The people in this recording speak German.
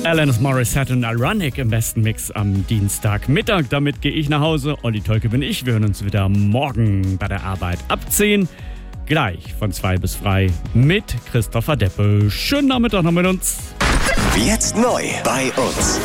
Alanis Morissette und Ironic im besten Mix am Dienstagmittag. Damit gehe ich nach Hause. Olli Tolke bin ich. Wir hören uns wieder morgen bei der Arbeit ab 10. Gleich von 2 bis frei mit Christopher Deppe. Schönen Nachmittag noch mit uns. Jetzt neu bei uns.